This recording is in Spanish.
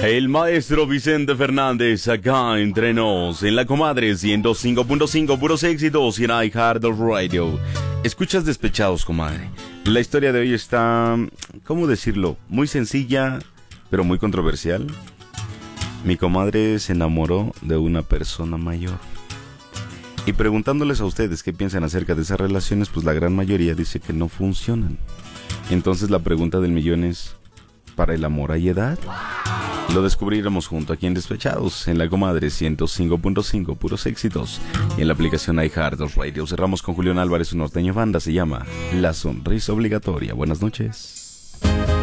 El maestro Vicente Fernández acá entre nos en la comadre 105.5 puros éxitos y en iHeartRadio. Escuchas Despechados, comadre. La historia de hoy está, ¿cómo decirlo? Muy sencilla, pero muy controversial. Mi comadre se enamoró de una persona mayor. Y preguntándoles a ustedes qué piensan acerca de esas relaciones, pues la gran mayoría dice que no funcionan. Entonces la pregunta del millón es, ¿para el amor hay edad? Lo descubriremos junto aquí en Despechados, en la comadre 105.5 puros éxitos y en la aplicación iHeartRadio. Cerramos con Julián Álvarez, su norteño banda, se llama La Sonrisa Obligatoria. Buenas noches.